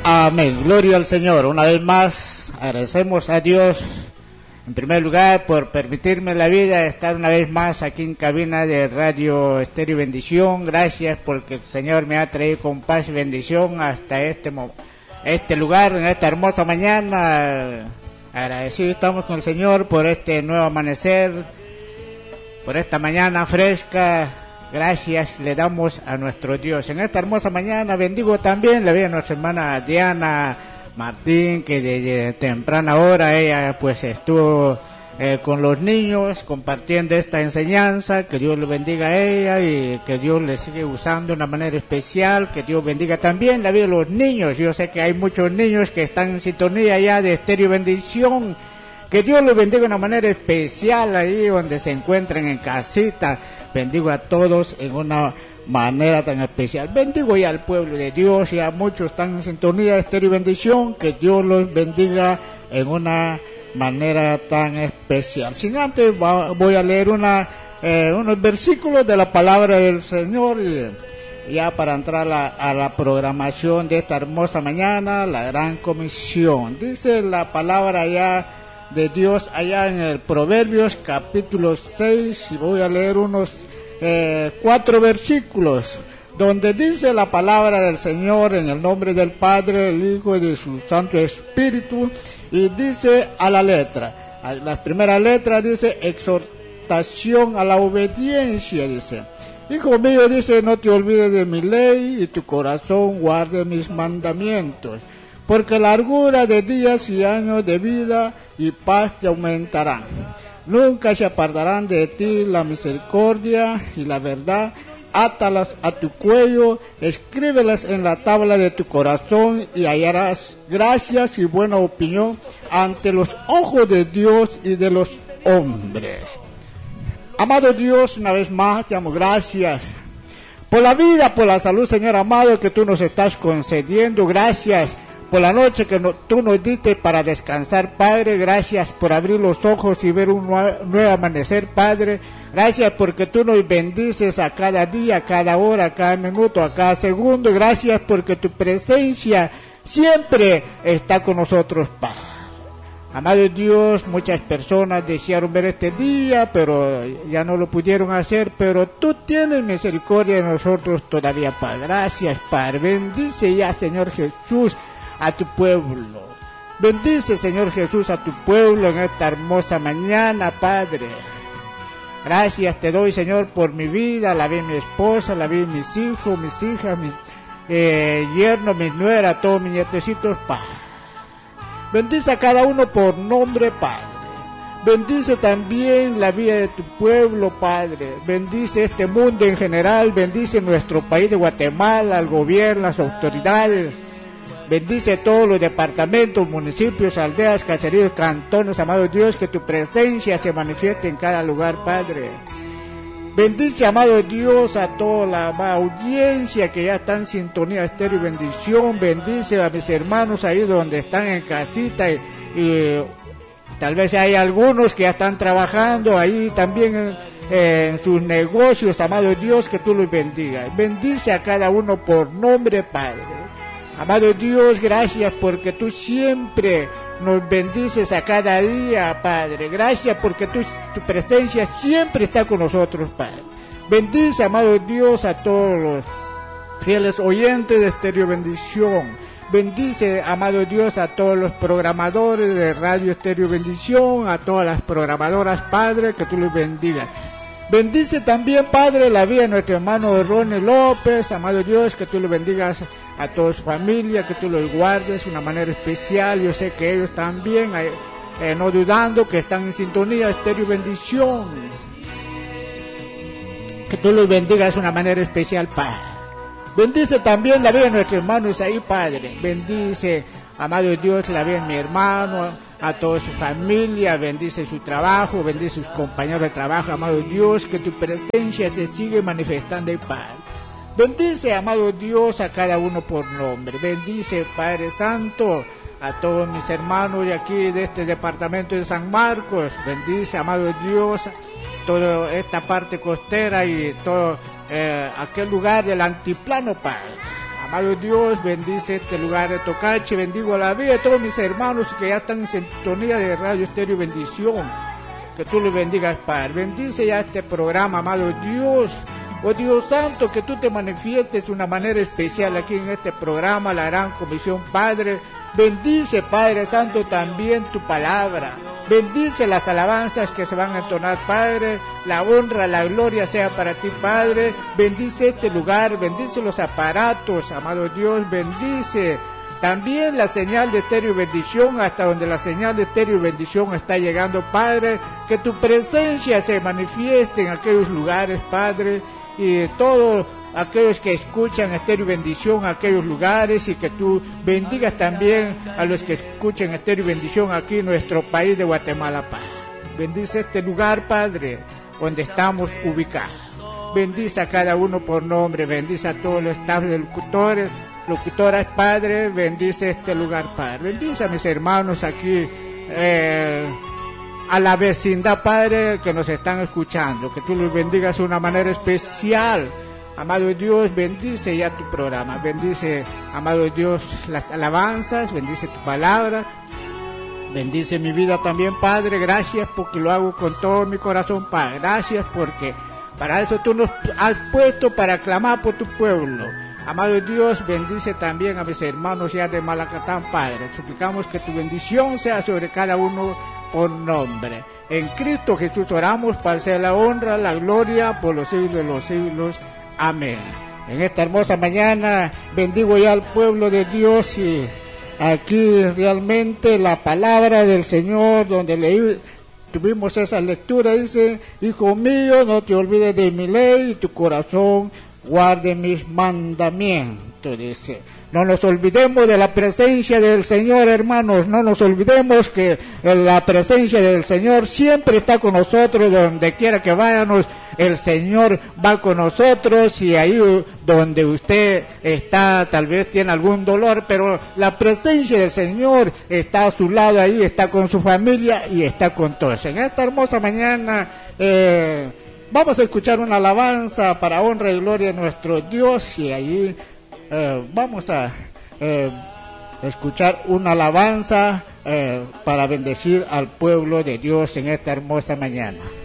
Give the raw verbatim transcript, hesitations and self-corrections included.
Amén. Gloria al Señor. Una vez más, agradecemos a Dios, en primer lugar, por permitirme la vida de estar una vez más aquí en cabina de Radio Estéreo Bendición. Gracias porque el Señor me ha traído con paz y bendición hasta este, este lugar, en esta hermosa mañana. Agradecidos estamos con el Señor por este nuevo amanecer, por esta mañana fresca. Gracias le damos a nuestro Dios. En esta hermosa mañana bendigo también la vida de nuestra hermana Diana Martín, que desde temprana hora ella pues estuvo eh, con los niños compartiendo esta enseñanza. Que Dios le bendiga a ella y que Dios le sigue usando de una manera especial. Que Dios bendiga también la vida de los niños. Yo sé que hay muchos niños que están en sintonía ya de Estéreo Bendición. Que Dios los bendiga de una manera especial ahí donde se encuentren en casita. Bendigo a todos en una manera tan especial. Bendigo ya al pueblo de Dios, ya muchos están en sintonía de Estéreo Bendición. Que Dios los bendiga en una manera tan especial. Sin antes va, voy a leer una, eh, unos versículos de la palabra del Señor y, ya para entrar a la, a la programación de esta hermosa mañana, la gran comisión. Dice la palabra ya de Dios allá en el Proverbios capítulo seis, y voy a leer unos eh, cuatro versículos donde dice la palabra del Señor en el nombre del Padre, del Hijo y de su Santo Espíritu. Y dice a la letra, a la primera letra dice exhortación a la obediencia. Dice: hijo mío, dice, no te olvides de mi ley y tu corazón guarde mis mandamientos, porque largura de días y años de vida y paz te aumentarán. Nunca se apartarán de ti la misericordia y la verdad. Átalas a tu cuello, escríbelas en la tabla de tu corazón, y hallarás gracias y buena opinión ante los ojos de Dios y de los hombres. Amado Dios, una vez más te damos gracias por la vida, por la salud, Señor amado, que tú nos estás concediendo. Gracias por la noche que no, tú nos diste para descansar, Padre. Gracias por abrir los ojos y ver un nuevo amanecer, Padre. Gracias porque tú nos bendices a cada día, a cada hora, a cada minuto, a cada segundo. Gracias porque tu presencia siempre está con nosotros, Padre. Amado Dios, muchas personas desearon ver este día, pero ya no lo pudieron hacer, pero tú tienes misericordia de nosotros todavía, Padre. Gracias, Padre. Bendice ya, Señor Jesús, a tu pueblo. Bendice, Señor Jesús, a tu pueblo en esta hermosa mañana, Padre. Gracias te doy, Señor, por mi vida, la vida de mi esposa, la vida de mis hijos, mis hijas, mis eh, yernos, mis nueras, todos mis nietecitos, Padre. Bendice a cada uno por nombre, Padre. Bendice también la vida de tu pueblo, Padre. Bendice este mundo en general. Bendice nuestro país de Guatemala, el gobierno, las autoridades. Bendice todos los departamentos, municipios, aldeas, caseríos, cantones, amado Dios, que tu presencia se manifieste en cada lugar, Padre. Bendice, amado Dios, a toda la audiencia que ya está en sintonía de Estéreo Bendición. Bendice a mis hermanos ahí donde están en casita y, y tal vez hay algunos que ya están trabajando ahí también en, en sus negocios, amado Dios, que tú los bendigas. Bendice a cada uno por nombre, Padre. Amado Dios, gracias porque tú siempre nos bendices a cada día, Padre. Gracias porque tu, tu presencia siempre está con nosotros, Padre. Bendice, amado Dios, a todos los fieles oyentes de Estéreo Bendición. Bendice, amado Dios, a todos los programadores de Radio Estéreo Bendición, a todas las programadoras, Padre, que tú los bendigas. Bendice también, Padre, la vida de nuestro hermano Ronnie López, amado Dios, que tú lo bendigas a toda su familia, que tú los guardes de una manera especial. Yo sé que ellos también, eh, no dudando, que están en sintonía de Estéreo Bendición. Que tú los bendigas de una manera especial, Padre. Bendice también la vida de nuestros hermanos ahí, Padre. Bendice, amado Dios, la vida de mi hermano, a toda su familia. Bendice su trabajo, bendice sus compañeros de trabajo, amado Dios, que tu presencia se sigue manifestando ahí, Padre. Bendice, amado Dios, a cada uno por nombre. Bendice, Padre Santo, a todos mis hermanos de aquí, de este departamento de San Marcos. Bendice, amado Dios, toda esta parte costera y todo eh, aquel lugar del antiplano, Padre. Amado Dios, bendice este lugar de Tocache, bendigo la vida de todos mis hermanos que ya están en sintonía de Radio Estéreo Bendición. Que tú les bendigas, Padre. Bendice ya este programa, amado Dios. Oh Dios Santo, que tú te manifiestes de una manera especial aquí en este programa, la Gran Comisión, Padre. Bendice, Padre Santo, también tu palabra. Bendice las alabanzas que se van a entonar, Padre. La honra, la gloria sea para ti, Padre. Bendice este lugar, bendice los aparatos, amado Dios. Bendice también la señal de Estéreo Bendición, hasta donde la señal de Estéreo Bendición está llegando, Padre. Que tu presencia se manifieste en aquellos lugares, Padre. Y todos aquellos que escuchan Estéreo Bendición, aquellos lugares, y que tú bendigas también a los que escuchan Estéreo Bendición aquí en nuestro país de Guatemala, Padre. Bendice este lugar, Padre, donde estamos ubicados. Bendice a cada uno por nombre, bendice a todos los staff de locutores, locutoras, Padre, bendice este lugar, Padre. Bendice a mis hermanos aquí, eh, a la vecindad, Padre, que nos están escuchando, que tú los bendigas de una manera especial. Amado Dios, bendice ya tu programa, bendice, amado Dios, las alabanzas, bendice tu palabra, bendice mi vida también, Padre. Gracias porque lo hago con todo mi corazón, Padre. Gracias porque para eso tú nos has puesto, para clamar por tu pueblo. Amado Dios, bendice también a mis hermanos ya de Malacatán, Padre. Suplicamos que tu bendición sea sobre cada uno por nombre. En Cristo Jesús oramos, para ser la honra, la gloria por los siglos de los siglos. Amén. En esta hermosa mañana bendigo ya al pueblo de Dios, y aquí realmente la palabra del Señor, donde leí, tuvimos esa lectura, dice: hijo mío, no te olvides de mi ley, y tu corazón guarde mis mandamientos, dice. No nos olvidemos de la presencia del Señor, hermanos. No nos olvidemos que la presencia del Señor siempre está con nosotros. Donde quiera que vayamos, el Señor va con nosotros. Y ahí donde usted está, tal vez tiene algún dolor, pero la presencia del Señor está a su lado, ahí está con su familia y está con todos. En esta hermosa mañana eh, vamos a escuchar una alabanza para honra y gloria de nuestro Dios, y ahí Eh, vamos a eh, escuchar una alabanza eh, para bendecir al pueblo de Dios en esta hermosa mañana.